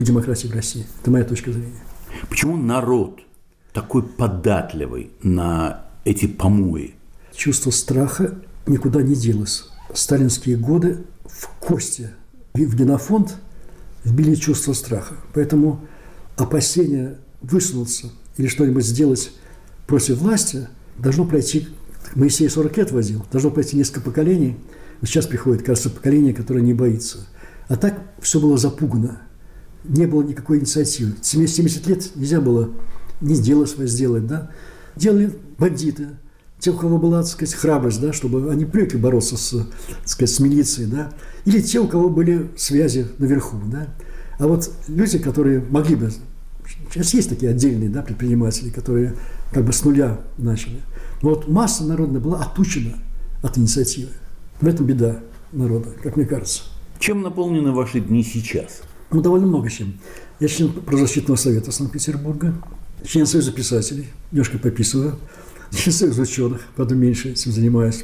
демократии в России. Это моя точка зрения. Почему народ такой податливый на эти помои? Чувство страха никуда не делось. Сталинские годы в кости, в генофонд вбили чувство страха. Поэтому опасение высунуться или что-нибудь сделать против власти должно пройти, Моисей 40 лет возил, должно пройти несколько поколений. Вот сейчас приходит, кажется, поколение, которое не боится. А так все было запугано. Не было никакой инициативы. 70 лет нельзя было ни дело свое сделать, да. Делали бандиты, те, у кого была, так сказать, храбрость, да, чтобы они привыкли бороться с, так сказать, с милицией, да. Или те, у кого были связи наверху, да. А вот люди, которые могли бы... Сейчас есть такие отдельные, да, предприниматели, которые как бы с нуля начали. Но вот масса народная была отучена от инициативы. В этом беда народа, как мне кажется. Чем наполнены ваши дни сейчас? Ну, довольно много чем. Я член правозащитного совета Санкт-Петербурга, член Союза писателей, немножко пописываю, член Союза ученых, правда, меньше этим занимаюсь.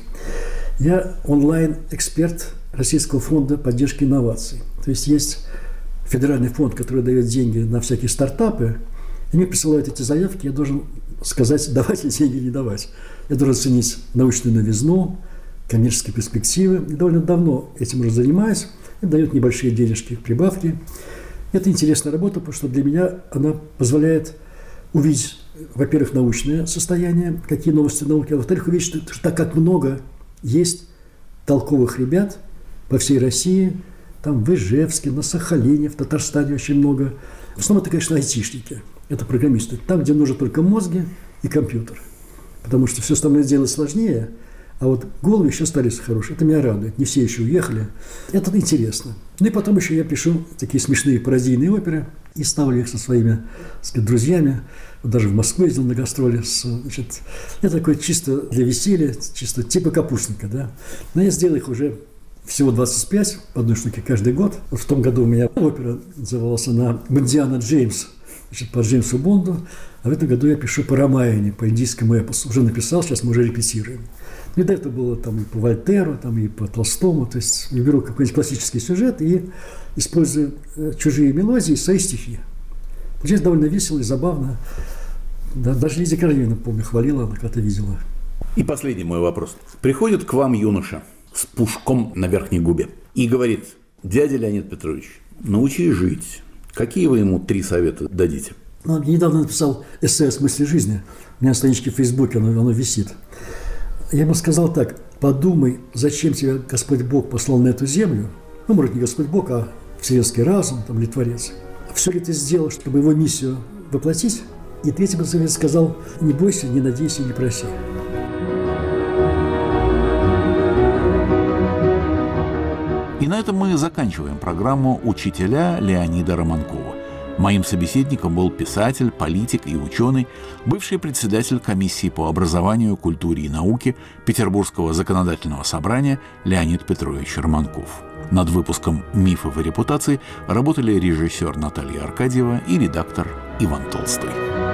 Я онлайн-эксперт Российского фонда поддержки инноваций. То есть федеральный фонд, который дает деньги на всякие стартапы, и мне присылают эти заявки, я должен сказать, давать ли деньги или не давать. Я должен оценить научную новизну, коммерческие перспективы. И довольно давно этим уже занимаюсь. И дает небольшие денежки, прибавки. Это интересная работа, потому что для меня она позволяет увидеть, во-первых, научное состояние, какие новости науки, а во-вторых, увидеть, что так как много есть толковых ребят по всей России, там в Ижевске, на Сахалине, в Татарстане очень много. В основном это, конечно, айтишники, это программисты. Там, где нужны только мозги и компьютер. Потому что все остальное делать сложнее, а вот головы еще остались хорошие. Это меня радует. Не все еще уехали. Это интересно. Ну и потом еще я пишу такие смешные пародийные оперы и ставлю их со своими, так сказать, друзьями. Вот даже в Москву ездил на гастроли. Значит, это такое чисто для веселья, чисто типа капустника, да. Но я сделал их уже всего 25, по одной штуке каждый год. Вот в том году у меня опера называлась она «Бондиана Джеймс», значит, по Джеймсу Бонду. А в этом году я пишу по Рамаяне, по индийскому эпосу. Уже написал, сейчас мы уже репетируем. И до этого было там и по Вольтеру, там и по Толстому. То есть я беру какой-нибудь классический сюжет и использую чужие мелодии, свои стихи. Здесь довольно весело и забавно. Да, даже Лидия Корнеевна, помню, хвалила, она когда-то видела. И последний мой вопрос. Приходит к вам юноша с пушком на верхней губе и говорит: дядя Леонид Петрович, научи жить. Какие вы ему 3 совета дадите? Я недавно написал эссе о смысле жизни. У меня на страничке в Фейсбуке оно висит. Я ему сказал так: подумай, зачем тебя Господь Бог послал на эту землю. Ну, может, не Господь Бог, а вселенский разум там, или Творец. Все ли ты сделал, чтобы его миссию воплотить? И третий совет сказал: не бойся, не надейся, не проси. И на этом мы заканчиваем программу «Учителя» Леонида Романкова. Моим собеседником был писатель, политик и ученый, бывший председатель комиссии по образованию, культуре и науке Петербургского законодательного собрания Леонид Петрович Романков. Над выпуском «Мифов и репутаций» работали режиссер Наталья Аркадьева и редактор Иван Толстой.